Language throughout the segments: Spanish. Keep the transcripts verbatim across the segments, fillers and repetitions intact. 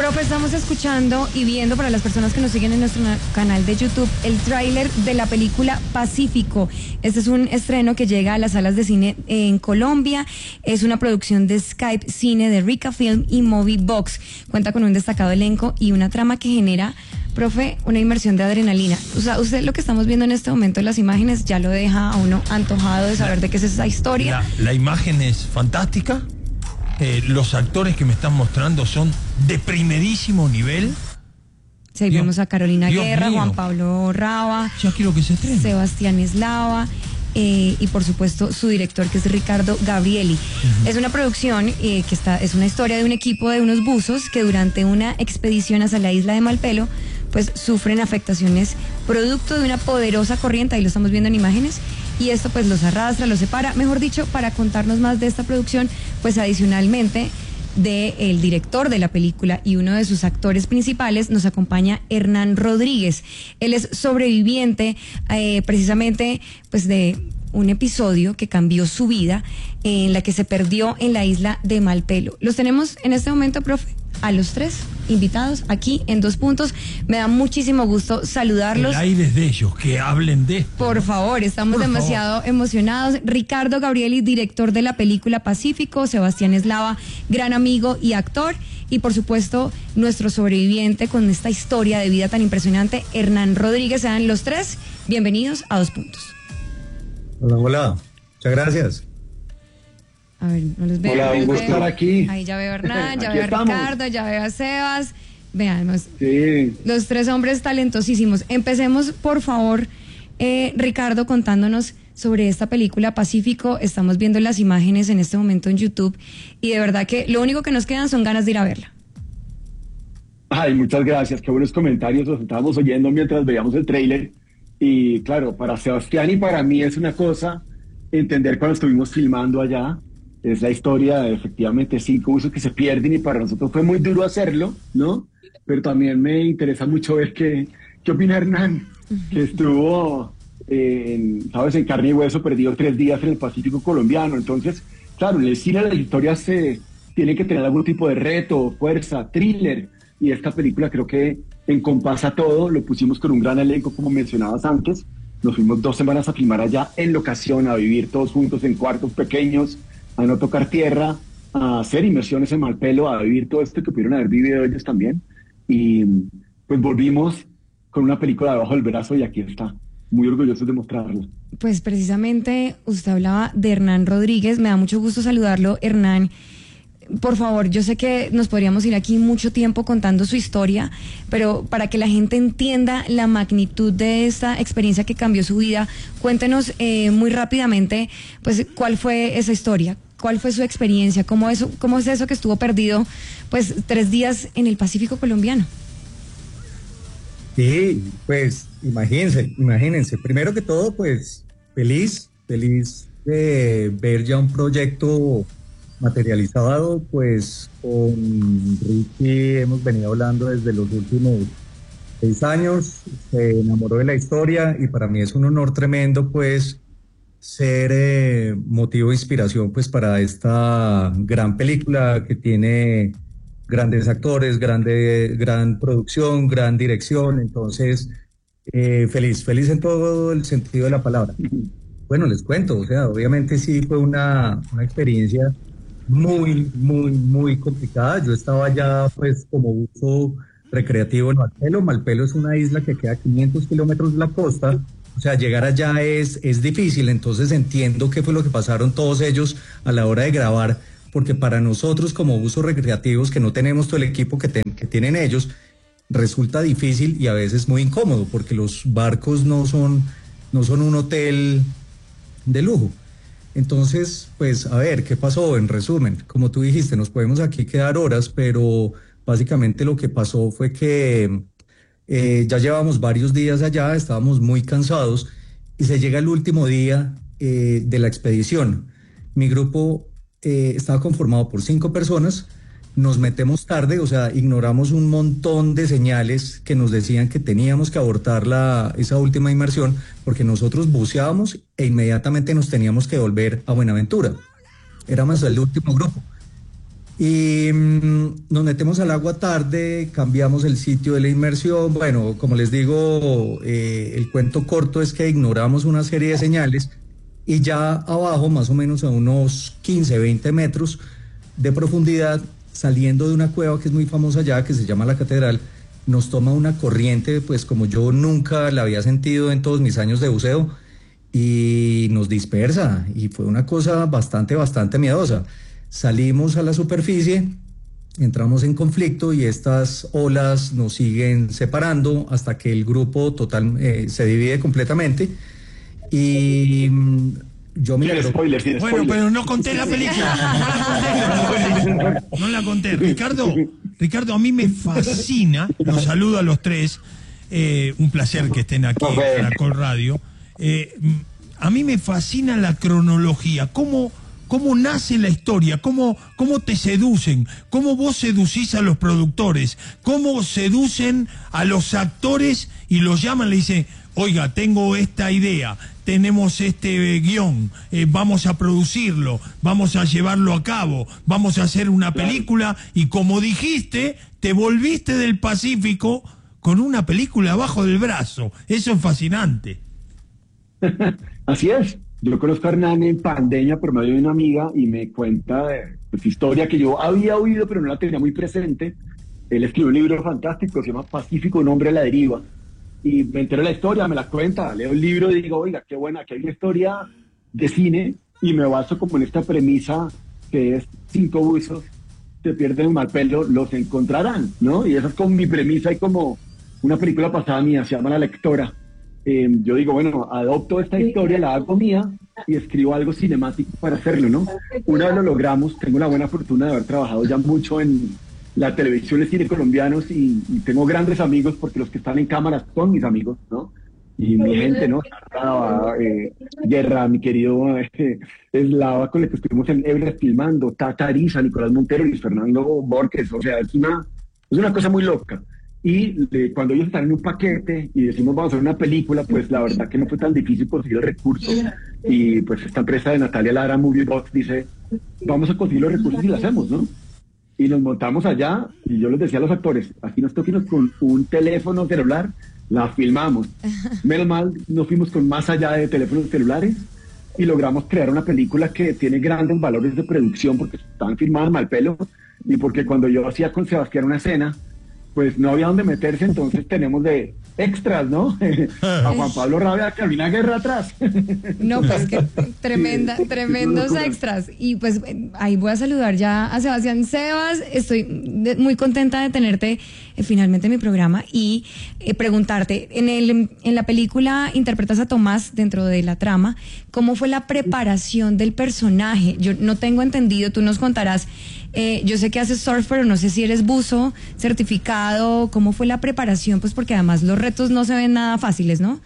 Profe, estamos escuchando y viendo, para las personas que nos siguen en nuestro canal de YouTube, el tráiler de la película Pacífico. Este es un estreno que llega a las salas de cine en Colombia. Es una producción de Skype Cine, de Rica Film y Movie Box. Cuenta con un destacado elenco y una trama que genera, profe, una inmersión de adrenalina. O sea, usted lo que estamos viendo en este momento en las imágenes ya lo deja a uno antojado de saber de qué es esa historia. La, la imagen es fantástica. Eh, los actores que me están mostrando son de primerísimo nivel. Sí, Dios, vemos a Carolina Dios Guerra, mío. Juan Pablo Raba, Ya quiero que se estrene. Sebastián Eslava eh, y por supuesto su director, que es Ricardo Gabrieli. Uh-huh. Es una producción eh, que está, es una historia de un equipo de unos buzos que durante una expedición hacia la isla de Malpelo pues sufren afectaciones producto de una poderosa corriente, ahí lo estamos viendo en imágenes, y esto pues los arrastra, los separa. Mejor dicho, para contarnos más de esta producción, pues adicionalmente del director de la película y uno de sus actores principales, nos acompaña Hernán Rodríguez. Él es sobreviviente eh, precisamente pues de un episodio que cambió su vida, eh, en la que se perdió en la isla de Malpelo. Los tenemos en este momento, profe, a los tres invitados aquí en Dos Puntos. Me da muchísimo gusto saludarlos. El aire es de ellos, que hablen de esto. Por ¿no? favor, estamos Por demasiado favor. emocionados. Ricardo Gabrieli, director de la película Pacífico. Sebastián Eslava, gran amigo y actor. Y por supuesto, nuestro sobreviviente con esta historia de vida tan impresionante, Hernán Rodríguez. Sean los tres bienvenidos a Dos Puntos. Hola, hola. Muchas gracias. A ver, no les veo. Hola, un gusto estar aquí. Ahí ya veo a Hernán, ya Aquí veo a estamos. Ricardo, ya veo a Sebas. Veamos, Sí. los tres hombres talentosísimos. Empecemos, por favor, eh, Ricardo, contándonos sobre esta película Pacífico. Estamos viendo las imágenes en este momento en YouTube y de verdad que lo único que nos quedan son ganas de ir a verla. Ay, muchas gracias. Qué buenos comentarios los estábamos oyendo mientras veíamos el tráiler. Y claro, para Sebastián y para mí es una cosa entender cuando estuvimos filmando allá. Es la historia de efectivamente cinco buzos que se pierden y para nosotros fue muy duro hacerlo, ¿no? Pero también me interesa mucho ver qué, qué opina Hernán, que estuvo, eh, en, sabes, en carne y hueso, perdido tres días en el Pacífico colombiano. Entonces, claro, en el cine las historias se tienen que tener algún tipo de reto, fuerza, thriller, y esta película creo que encompasa todo. Lo pusimos con un gran elenco, como mencionabas antes. Nos fuimos dos semanas a filmar allá en locación, a vivir todos juntos en cuartos pequeños, a no tocar tierra, a hacer inmersiones en Malpelo, a vivir todo esto que pudieron haber vivido ellos también. Y pues volvimos con una película debajo del brazo y aquí está, muy orgullosos de mostrarla. Pues precisamente usted hablaba de Hernán Rodríguez, me da mucho gusto saludarlo, Hernán. Por favor, yo sé que nos podríamos ir aquí mucho tiempo contando su historia, pero para que la gente entienda la magnitud de esta experiencia que cambió su vida, cuéntenos eh, muy rápidamente, pues, cuál fue esa historia, cuál fue su experiencia, cómo, eso, cómo es eso que estuvo perdido, pues, tres días en el Pacífico colombiano. Sí, pues imagínense, imagínense. Primero que todo, pues feliz, feliz de ver ya un proyecto materializado, pues con Ricky hemos venido hablando desde los últimos seis años, se enamoró de la historia y para mí es un honor tremendo pues ser eh, motivo de inspiración pues para esta gran película que tiene grandes actores, grande, gran producción, gran dirección. Entonces eh, feliz, feliz en todo el sentido de la palabra. Bueno, les cuento, o sea, obviamente sí fue una, una experiencia muy, muy, muy complicada. Yo estaba allá pues como buzo recreativo en Malpelo. Malpelo es una isla que queda a quinientos kilómetros de la costa, o sea, llegar allá es, es difícil. Entonces entiendo qué fue lo que pasaron todos ellos a la hora de grabar, porque para nosotros como buzos recreativos que no tenemos todo el equipo que, ten, que tienen ellos, resulta difícil y a veces muy incómodo, porque los barcos no son, no son un hotel de lujo. Entonces, pues, a ver, ¿qué pasó? En resumen, como tú dijiste, nos podemos aquí quedar horas, pero básicamente lo que pasó fue que eh, ya llevamos varios días allá, estábamos muy cansados y se llega el último día eh, de la expedición. Mi grupo eh, estaba conformado por cinco personas, nos metemos tarde, o sea, ignoramos un montón de señales que nos decían que teníamos que abortar la, esa última inmersión porque nosotros buceábamos e inmediatamente nos teníamos que volver a Buenaventura. Éramos el último grupo. Y mmm, nos metemos al agua tarde, cambiamos el sitio de la inmersión. Bueno, como les digo, eh, el cuento corto es que ignoramos una serie de señales y ya abajo, más o menos a unos quince, veinte metros de profundidad, saliendo de una cueva que es muy famosa allá, que se llama La Catedral, nos toma una corriente, pues como yo nunca la había sentido en todos mis años de buceo, y nos dispersa, y fue una cosa bastante, bastante miedosa. Salimos a la superficie, entramos en conflicto y estas olas nos siguen separando hasta que el grupo total eh, se divide completamente. Y mm, yo me... Spoiler, spoiler. Bueno, pero no conté la película. No la conté. Ricardo, Ricardo, a mí me fascina, los saludo a los tres, eh, un placer que estén aquí en Caracol Radio. Eh, a mí me fascina la cronología, cómo... ¿Cómo nace la historia? ¿Cómo, ¿Cómo te seducen? ¿Cómo vos seducís a los productores? ¿Cómo seducen a los actores y los llaman y le dicen, oiga, tengo esta idea, tenemos este guión, eh, vamos a producirlo, vamos a llevarlo a cabo, vamos a hacer una película y como dijiste, te volviste del Pacífico con una película abajo del brazo? Eso es fascinante. Así es. Yo conozco a Hernán en pandemia por medio de una amiga y me cuenta de pues, historia que yo había oído pero no la tenía muy presente. Él escribió un libro fantástico, se llama Pacífico, un hombre a la deriva. Y me entero de la historia, me la cuenta, leo el libro y digo, oiga, qué buena, que hay una historia de cine y me baso como en esta premisa que es cinco buzos, se pierden en Malpelo, los encontrarán, ¿no? Y esa es como mi premisa y como una película pasada mía, se llama La Lectora. Eh, yo digo, bueno, adopto esta historia, la hago mía y escribo algo cinemático para hacerlo, ¿no? Una vez lo logramos, tengo la buena fortuna de haber trabajado ya mucho en la televisión y cine colombianos y, y tengo grandes amigos porque los que están en cámara son mis amigos, ¿no? Y mi gente, ¿no? Eh, Guerra, mi querido eh, Eslava, con el que estuvimos en Everest filmando, Tata Ariza, Nicolás Montero, Luis Fernando Borges, o sea, es una, es una cosa muy loca. Y de, cuando ellos están en un paquete y decimos vamos a hacer una película, pues la verdad que no fue tan difícil conseguir el recurso. Y pues esta empresa de Natalia Lara, Moviebox, dice, vamos a conseguir los recursos y lo hacemos, ¿no? Y nos montamos allá y yo les decía a los actores, aquí nos toquemos con un teléfono celular, la filmamos. Menos mal, nos fuimos con más allá de teléfonos celulares y logramos crear una película que tiene grandes valores de producción porque estaban filmadas en Malpelo y porque cuando yo hacía con Sebastián una escena, pues no había dónde meterse, entonces tenemos de extras, ¿no? A Juan Pablo Rabia, a Carolina Guerra atrás. No, pues que tremenda, tremendos extras. Y pues ahí voy a saludar ya a Sebastián. Sebas, estoy de, muy contenta de tenerte eh, finalmente en mi programa y eh, preguntarte, en, el, en la película interpretas a Tomás dentro de la trama, ¿cómo fue la preparación del personaje? Yo no tengo entendido, tú nos contarás. Eh, yo sé que haces surf, pero no sé si eres buzo certificado. ¿Cómo fue la preparación? Pues porque además los retos no se ven nada fáciles, ¿no?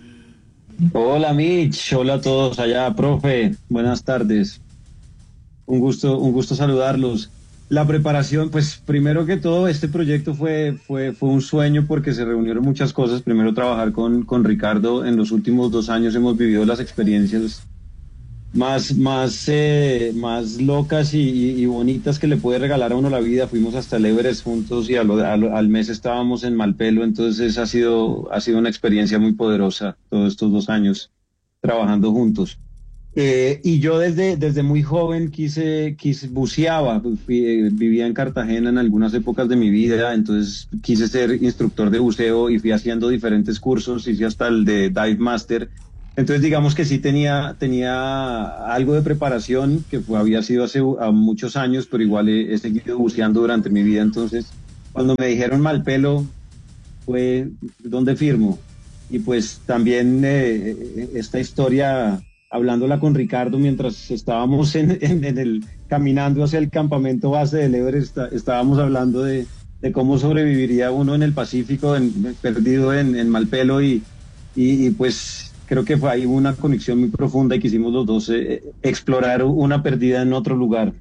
Hola Mitch, hola a todos allá, profe, buenas tardes. Un gusto, un gusto saludarlos. La preparación, pues primero que todo, este proyecto fue, fue, fue un sueño porque se reunieron muchas cosas. Primero trabajar con, con Ricardo, en los últimos dos años hemos vivido las experiencias más, más, eh, más locas y, y, y bonitas que le puede regalar a uno la vida. Fuimos hasta el Everest juntos y al, al, al mes estábamos en Malpelo, entonces ha sido, ha sido una experiencia muy poderosa todos estos dos años trabajando juntos. Eh, y yo desde, desde muy joven quise, quise buceaba, fui, eh, vivía en Cartagena en algunas épocas de mi vida, entonces quise ser instructor de buceo y fui haciendo diferentes cursos, hice hasta el de Dive Master. Entonces digamos que sí tenía, tenía algo de preparación, que fue, había sido hace a muchos años, pero igual he, he seguido buceando durante mi vida. Entonces cuando me dijeron Malpelo fue ¿dónde firmo? Y pues también eh, esta historia, hablándola con Ricardo mientras estábamos en, en, en el, caminando hacia el campamento base del Everest, está, estábamos hablando de, de cómo sobreviviría uno en el Pacífico, en, perdido en, en Malpelo y, y, y pues creo que fue ahí una conexión muy profunda y quisimos los dos eh, explorar una perdida en otro lugar.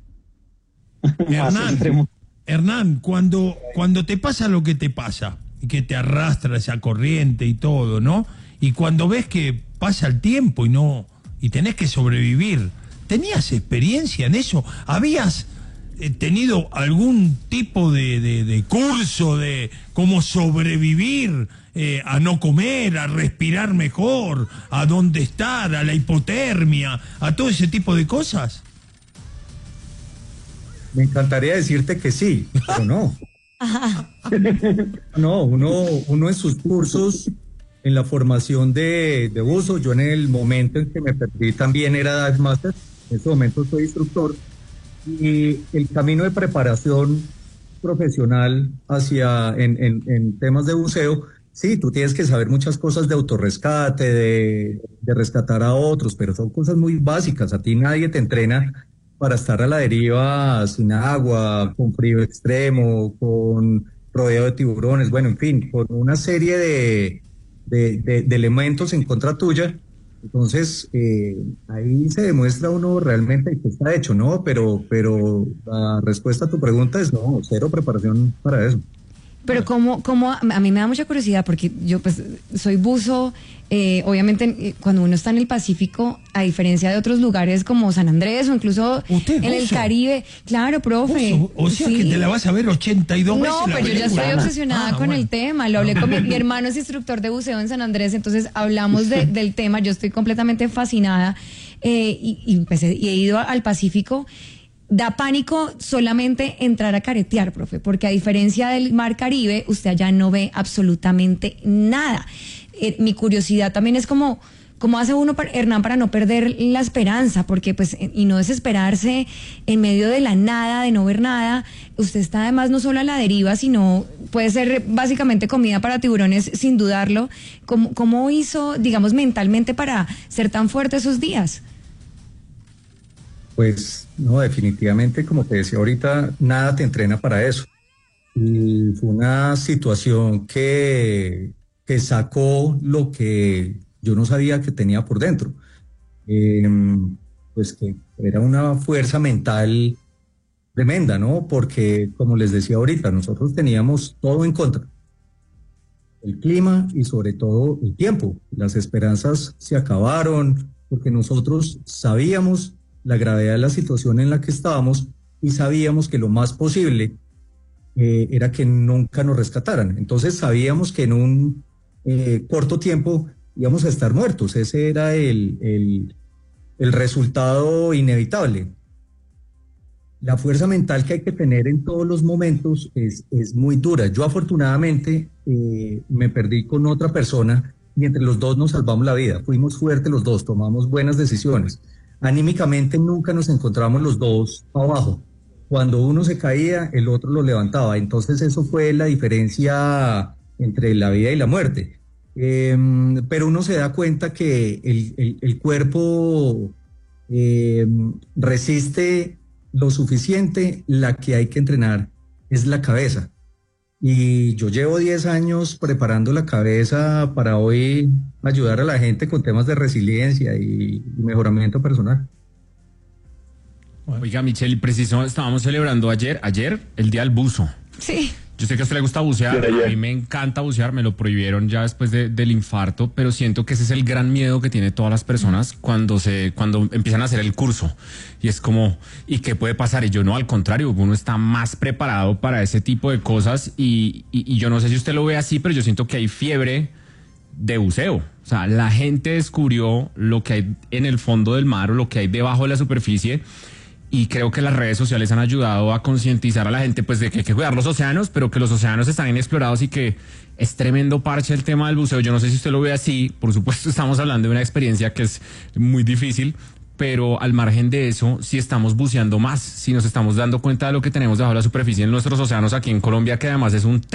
Hernán, Hernán, cuando, cuando te pasa lo que te pasa, y que te arrastra esa corriente y todo, ¿no? Y cuando ves que pasa el tiempo y no, y tenés que sobrevivir, ¿tenías experiencia en eso? ¿Habías eh, tenido algún tipo de, de, de curso de cómo sobrevivir eh, a no comer, a respirar mejor, a dónde estar, a la hipotermia, a todo ese tipo de cosas? Me encantaría decirte que sí, pero no. No, uno, uno en sus cursos, en la formación de, de buzo, yo en el momento en que me perdí también era Dive Master, en este momento soy instructor, y el camino de preparación profesional hacia en, en, en temas de buceo, sí, tú tienes que saber muchas cosas de autorrescate, de, de rescatar a otros, pero son cosas muy básicas. A ti nadie te entrena para estar a la deriva sin agua, con frío extremo, con rodeo de tiburones, bueno, en fin, con una serie de, de, de, de elementos en contra tuya. Entonces, eh, ahí se demuestra uno realmente que está hecho, ¿no? Pero, pero la respuesta a tu pregunta es no, cero preparación para eso. Pero cómo, cómo, a mí me da mucha curiosidad porque yo pues soy buzo, eh, obviamente cuando uno está en el Pacífico, a diferencia de otros lugares como San Andrés o incluso en el Caribe, claro, profe. Buzo. O sea, sí, que te la vas a ver ochenta y dos veces. No, pero yo ya estoy obsesionada ah, con bueno. el tema, lo hablé con mi, mi hermano es instructor de buceo en San Andrés, entonces hablamos de, del tema, yo estoy completamente fascinada eh, y, y, empecé, y he ido al Pacífico. Da pánico solamente entrar a caretear, profe, porque a diferencia del mar Caribe, usted allá no ve absolutamente nada. Eh, mi curiosidad también es como, ¿cómo hace uno, para, Hernán, para no perder la esperanza? Porque, pues, y no desesperarse en medio de la nada, de no ver nada. Usted está además no solo a la deriva, sino puede ser básicamente comida para tiburones, sin dudarlo. ¿Cómo, cómo hizo, digamos, mentalmente para ser tan fuerte esos días? Pues no, definitivamente, como te decía ahorita, nada te entrena para eso. Y fue una situación que, que sacó lo que yo no sabía que tenía por dentro. Eh, pues que era una fuerza mental tremenda, ¿no? Porque, como les decía ahorita, nosotros teníamos todo en contra. El clima y sobre todo el tiempo. Las esperanzas se acabaron porque nosotros sabíamos la gravedad de la situación en la que estábamos y sabíamos que lo más posible eh, era que nunca nos rescataran. Entonces sabíamos que en un eh, corto tiempo íbamos a estar muertos. Ese era el, el, el resultado inevitable. La fuerza mental que hay que tener en todos los momentos es, es muy dura. Yo afortunadamente eh, me perdí con otra persona y entre los dos nos salvamos la vida. Fuimos fuertes los dos, tomamos buenas decisiones. Anímicamente nunca nos encontramos los dos abajo. Cuando uno se caía, el otro lo levantaba. Entonces eso fue la diferencia entre la vida y la muerte. Eh, pero uno se da cuenta que el, el, el cuerpo eh, resiste lo suficiente, la que hay que entrenar es la cabeza. Y yo llevo diez años preparando la cabeza para hoy ayudar a la gente con temas de resiliencia y mejoramiento personal. Oiga, Michelle, preciso, estábamos celebrando ayer, ayer, el Día del Buzo. Sí. Yo sé que a usted le gusta bucear, a mí me encanta bucear, me lo prohibieron ya después de, del infarto, pero siento que ese es el gran miedo que tiene todas las personas cuando se cuando empiezan a hacer el curso. Y es como, ¿y qué puede pasar? Y yo no, al contrario, uno está más preparado para ese tipo de cosas y, y, y yo no sé si usted lo ve así, pero yo siento que hay fiebre de buceo. O sea, la gente descubrió lo que hay en el fondo del mar o lo que hay debajo de la superficie. Y creo que las redes sociales han ayudado a concientizar a la gente pues de que hay que cuidar los océanos, pero que los océanos están inexplorados y que es tremendo parche el tema del buceo. Yo no sé si usted lo ve así, por supuesto estamos hablando de una experiencia que es muy difícil, pero al margen de eso, si estamos buceando más, si nos estamos dando cuenta de lo que tenemos debajo de la superficie en nuestros océanos aquí en Colombia, que además es un